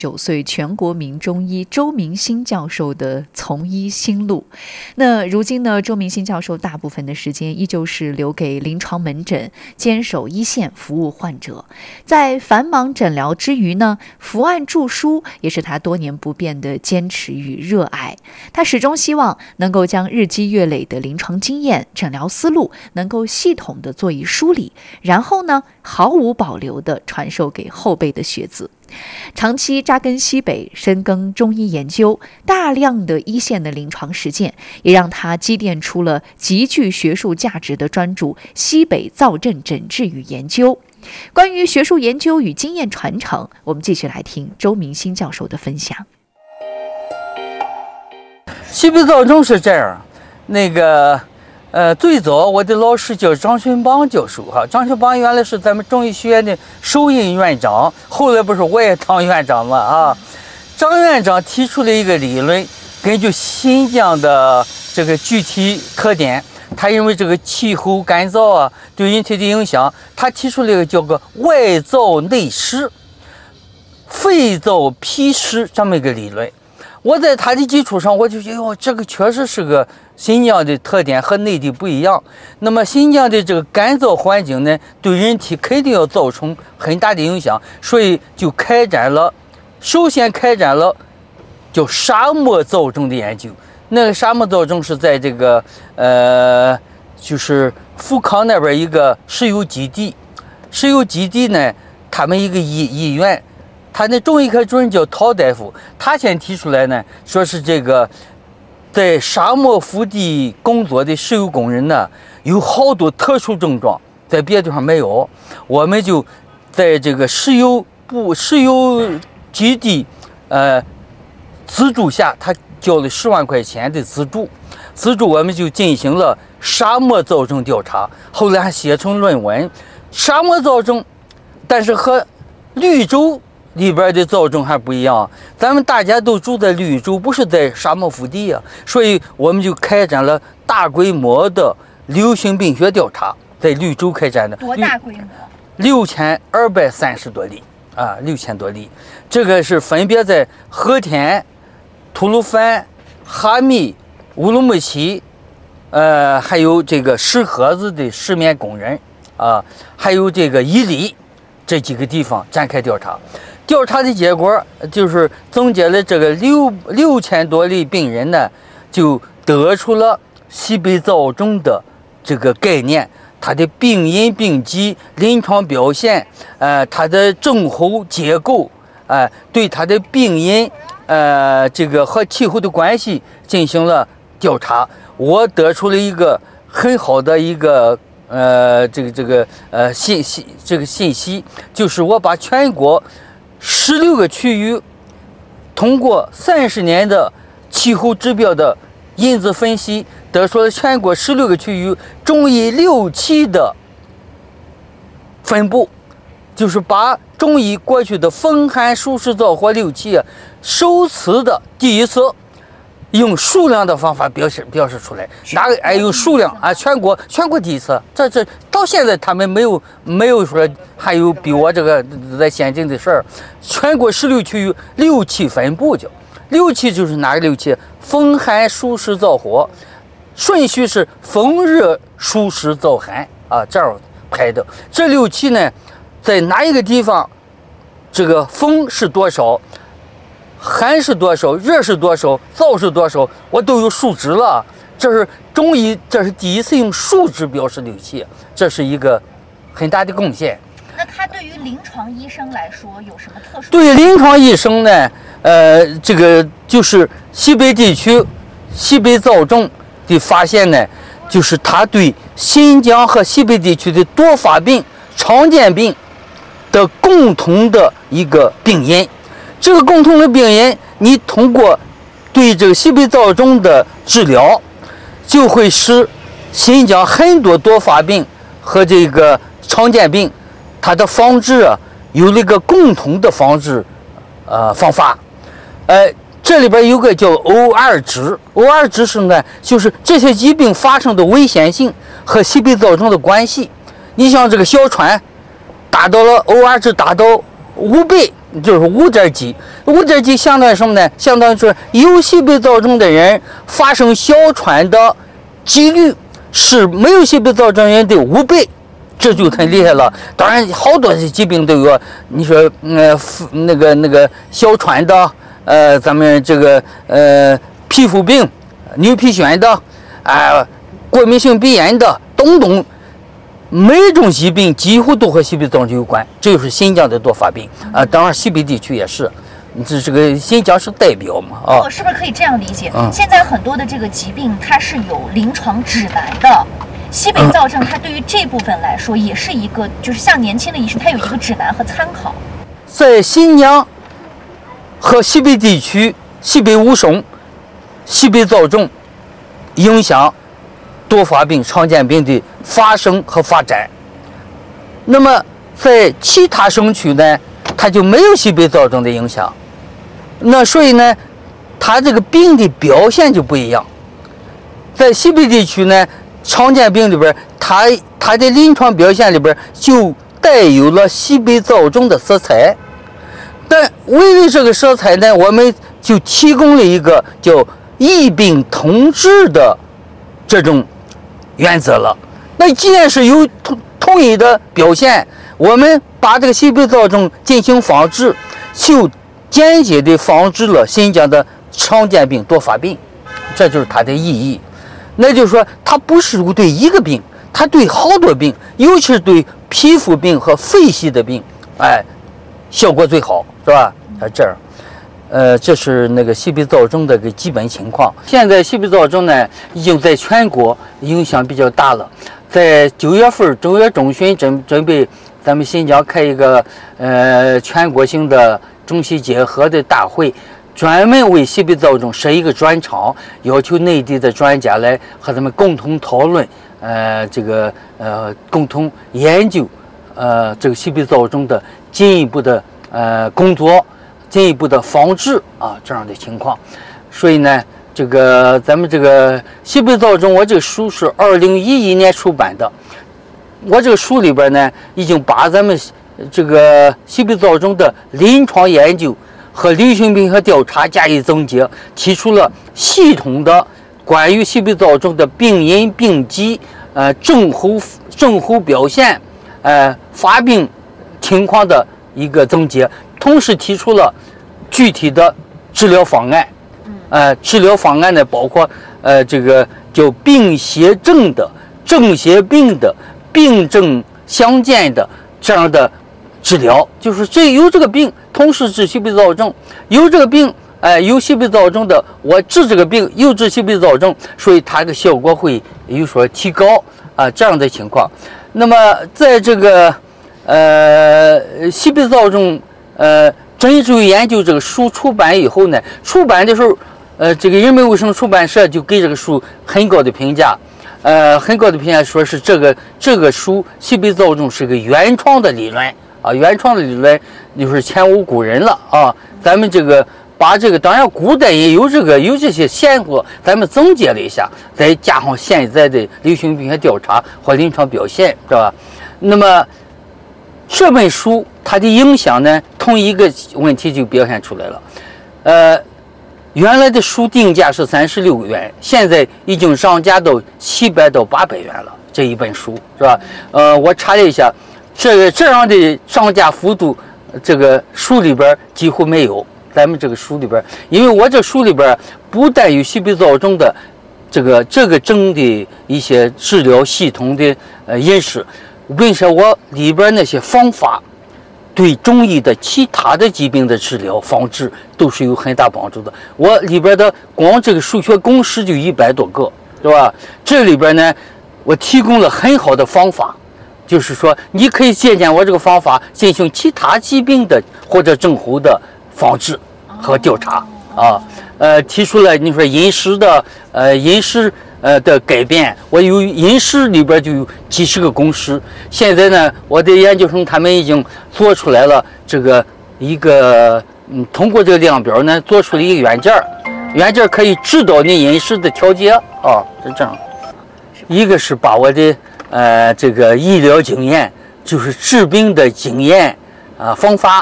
岁全国名中医周明星教授的从医心路。那如今呢，周明星教授大部分的时间依旧是留给临床门诊，坚守一线服务患者。在繁忙诊疗之余呢，伏案著书也是他多年不变的坚持与热爱。他始终希望能够将日积月累的临床经验、诊疗思路能够系统的做一梳理，然后呢，毫无保留的传授给后辈的学子。长期扎根西北，深耕中医研究，大量的一线的临床实践，也让他积淀出了极具学术价值的专著《西北躁症诊治与研究》。关于学术研究与经验传承，我们继续来听周明星教授的分享。 西北躁症是这样，最早我的老师叫张勋邦教授哈，张勋邦原来是咱们中医学院的首任院长，后来不是我也当院长嘛啊。张院长提出了一个理论，根据新疆的这个具体特点，他认为这个气候干燥啊对人体的影响，他提出了一个叫个外燥内湿、肺燥脾湿这么一个理论。我在他的基础上，我就觉得这个确实是个新疆的特点，和内地不一样。那么新疆的这个干燥环境呢，对人体肯定要造成很大的影响，所以就首先开展了叫沙漠躁症的研究。那个沙漠躁症是在这个就是富康那边一个石油基地呢，他们一个医院。他那中医科主任叫陶大夫，他先提出来呢，说是这个在沙漠腹地工作的石油工人呢，有好多特殊症状，在别的地方没有。我们就在这个石油基地资助下，他交了10万块钱的资助，我们就进行了沙漠躁症调查，后来还写成论文。沙漠躁症，但是和绿洲里边的躁症还不一样，咱们大家都住在绿洲，不是在沙漠腹地啊，所以我们就开展了大规模的流行病学调查，在绿洲开展的。 多大规模 ？6230多例啊，6000多例。这个是分别在和田、吐鲁番、哈密、乌鲁木齐，还有这个石河子的石棉工人啊，还有这个伊犁这几个地方展开调查。调查的结果就是总结了这个6000多例病人呢，就得出了西北躁症的这个概念，它的病因、病机、临床表现，它的症候结构，对它的病因，这个和气候的关系进行了调查。我得出了一个很好的一个信息，就是我把全国16个区域通过30年的气候指标的因子分析，得出了全国16个区域中医6期的分布，就是把中医过去的风寒暑湿燥火6期首次的第一次用数量的方法表示出来，用数量啊，全国第一次，这到现在他们没有说还有比我这个在先进的事儿。全国16区域6期分布，叫6期就是哪个6期？风寒暑湿燥火，顺序是风热暑湿燥寒啊，这样排的。这6期呢，在哪一个地方，这个风是多少？寒是多少，热是多少，燥是多少，我都有数值了。这是中医，这是第一次用数值表示6期，这是一个很大的贡献。 那它对于临床医生来说有什么特殊？ 对于临床医生呢，这个就是西北地区西北躁症的发现呢，就是它对新疆和西北地区的多发病、常见病的共同的一个病因。这个共同的病因，你通过对这个西北躁症的治疗，就会使新疆很多多发病和这个常见病，它的防治有了一个共同的防治方法。这里边有个叫 OR 值是呢，就是这些疾病发生的危险性和西北躁症的关系。你像这个小川达到了 OR 值达到 5倍，就是5.几。5.几相当于什么呢？相当于是有西北躁症的人发生哮喘的几率是没有西北躁症人的5倍。这就很厉害了。当然，好多的疾病都有，你说，那个哮喘的，咱们这个皮肤病、牛皮癣的，过敏性鼻炎的，等等，每种疾病几乎都和西北躁症有关。这就是新疆的多发病当然西北地区也是。这个新疆是代表嘛我是不是可以这样理解？现在很多的这个疾病它是有临床指南的。西北躁症，它对于这部分来说，也是一个，就是像年轻的医生，他有一个指南和参考。 在新疆和西北地区、西北五省，西北躁症影响多发病、常见病的发生和发展。那么在其他省区呢，它就没有西北躁症的影响。那所以呢，它这个病的表现就不一样。在西北地区呢，常见病里边，它的临床表现里边就带有了西北躁症的色彩，但为了这个色彩呢，我们就提供了一个叫异病同治的这种原则了。那既然是有同一的表现，我们把这个西北躁症进行防治，就间接的防治了新疆的常见病多发病，这就是它的意义。那就是说，它不是对一个病，它对好多病，尤其是对皮肤病和肺系的病，效果最好，是吧？这样，这是那个西北躁症的个基本情况。现在西北躁症呢，已经在全国影响比较大了。在9月份，9月中旬准备咱们新疆开一个全国性的中西结合的大会。专门为西北躁症设一个专场，要求内地的专家来和咱们共同讨论，共同研究，这个西北躁症的进一步的工作，进一步的防治这样的情况。所以呢，这个咱们这个西北躁症，我这个书是2011年出版的，我这个书里边呢，已经把咱们这个西北躁症的临床研究和流行病和调查加以总结，提出了系统的关于西北躁症的病因、病机、症候表现、发病情况的一个总结，同时提出了具体的治疗方案。治疗方案呢，包括这个叫病邪症的、症邪病的、病症相间的这样的治疗，就是有这个病，同时治西北躁症；有这个病，有西北躁症的，我治这个病又治西北躁症，所以它的效果会有所提高这样的情况。那么在这个西北躁症针灸研究这个书出版以后呢，出版的时候，这个人民卫生出版社就给这个书很高的评价。很高的评价，说是这个书西北躁症是个原创的理论。原创的理论就是前无古人了咱们这个把这个，当然古代也有这些线索，咱们总结了一下，再加上现在的流行病学调查或临床表现，是吧？那么这本书它的影响呢，同一个问题就表现出来了。原来的书定价是36元，现在已经上架到700到800元了，这一本书，是吧？我查了一下。这样的上架幅度，这个书里边几乎没有。咱们这个书里边，因为我这书里边不但有西北躁症的这个症的一些治疗系统的认识，并且我里边那些方法对中医的其他的疾病的治疗防治都是有很大帮助的。我里边的光这个数学公式就100多个，是吧？这里边呢，我提供了很好的方法。就是说，你可以借鉴我这个方法进行其他疾病的或者症候的防治和调查提出了你说饮食的的改变，我有饮食里边就有几十个公式。现在呢，我的研究生他们已经做出来了这个一个通过这个量表呢，做出了一个软件可以指导你饮食的调节是这样。一个是把我的这个医疗经验，就是治病的经验方法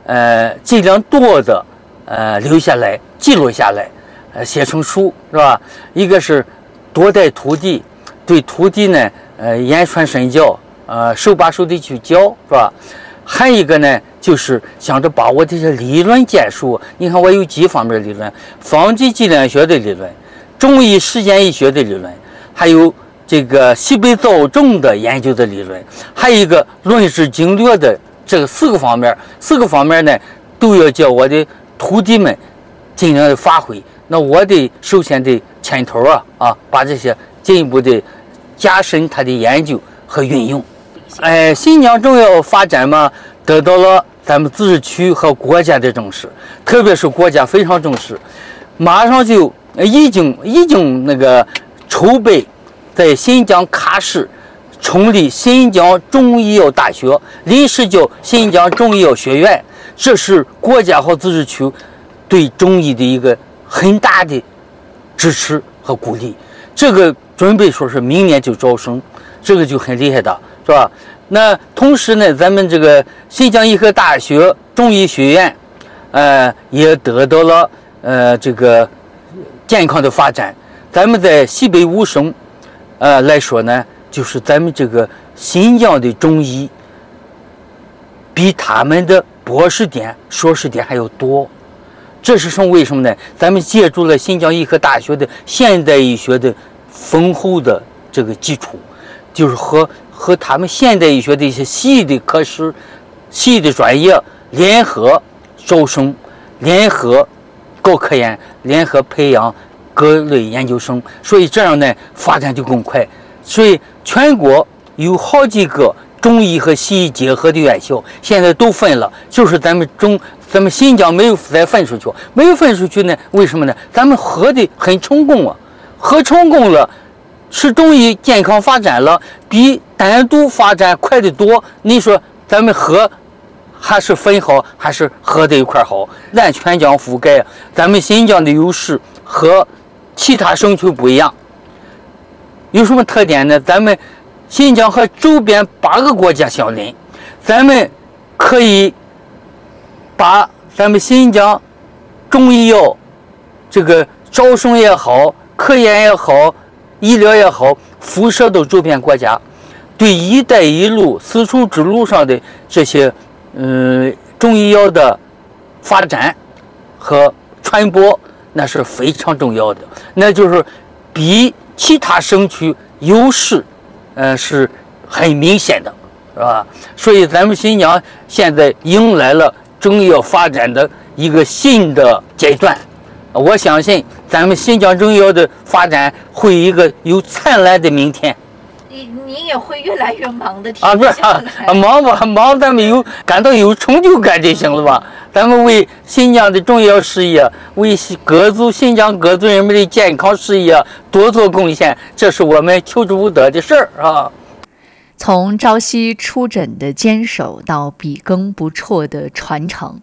尽量多的留下来记录下来，写成书，是吧？一个是多带徒弟，对徒弟呢言传身教，手把手的去教，是吧？还一个呢，就是想着把我这些理论建树。你看我有几方面理论：方剂剂量学的理论、中医实践医学的理论，还有这个西北造种的研究的理论，还有一个论事经略的这个四个方面呢，都要叫我的徒弟们尽量的发挥。那我得首先得牵头把这些进一步的加深他的研究和运用。新疆重要发展嘛，得到了咱们自治区和国家的重视，特别是国家非常重视，马上就已经那个筹备在新疆喀什成立新疆中医药大学，临时叫新疆中医药学院。这是国家和自治区对中医的一个很大的支持和鼓励。这个准备说是明年就招生，这个就很厉害的，是吧？那同时呢，咱们这个新疆医科大学中医学院，也得到了这个健康的发展。咱们在西北5省，来说呢，就是咱们这个新疆的中医，比他们的博士点、硕士点还要多。这是为什么呢？咱们借助了新疆医科大学的现代医学的丰厚的这个基础，就是和他们现代医学的一些西医的科室、西医的专业联合招生，联合搞科研，联合培养各类研究生，所以这样呢发展就更快。所以全国有好几个中医和西医结合的院校，现在都分了，就是咱们新疆没有再分出去，呢？为什么呢？咱们合的很成功合成功了，使中医健康发展了，比单独发展快得多。你说咱们合还是分好，还是合在一块好？咱全疆覆盖，咱们新疆的优势和其他省区不一样。有什么特点呢？咱们新疆和周边8个国家相邻，咱们可以把咱们新疆中医药这个招生也好，科研也好，医疗也好，辐射到周边国家，对一带一路丝绸之路上的这些中医药的发展和传播，那是非常重要的，那就是比其他省区优势是很明显的，是吧？所以咱们新疆现在迎来了中医药发展的一个新的阶段，我相信咱们新疆中医药的发展会一个有灿烂的明天。 您也会越来越忙的， 不是忙吧，忙咱们感到有成就感就行了吧？咱们为新疆的中医药事业，为新疆各族人民的健康事业多做贡献，这是我们求之不得的事儿啊。 从朝夕出诊的坚守到笔耕不辍的传承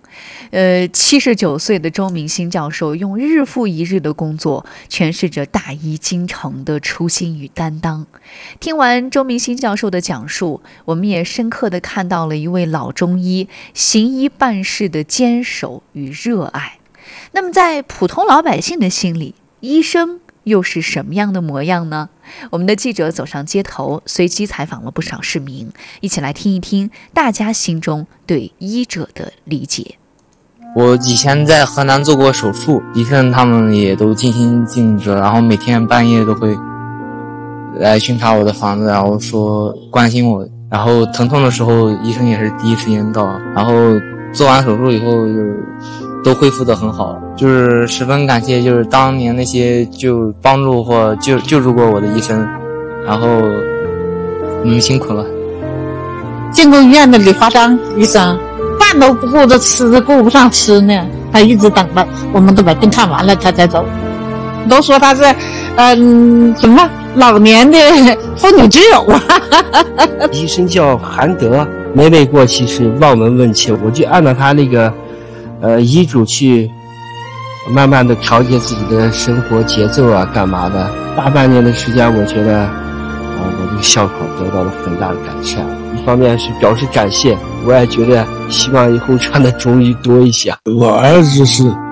，79岁的周明星教授用日复一日的工作诠释着大医精诚的初心与担当。听完周明星教授的讲述，我们也深刻地看到了一位老中医行医办事的坚守与热爱。那么在普通老百姓的心里，医生又是什么样的模样呢？我们的记者走上街头，随机采访了不少市民，一起来听一听大家心中对医者的理解。 我以前在河南做过手术，医生他们也都尽心尽职，然后每天半夜都会来巡查我的房子，然后说关心我，然后疼痛的时候医生也是第一时间到，然后做完手术以后都恢复得很好，就是十分感谢就是当年那些就帮助或救助过我的医生，然后你们辛苦了。 建工医院的李华章医生饭都不顾着吃，顾不上吃呢，他一直等着我们都把病看完了他才走，都说他是什么老年的妇女之友啊。 医生叫韩德，每每过期是望闻问切，我就按照他那个医嘱去慢慢的调节自己的生活节奏啊，干嘛的。大半年的时间，我觉得我这个效果得到了很大的改善。 方面是表示感谢。我也觉得希望以后穿的中医多一些。 我儿子是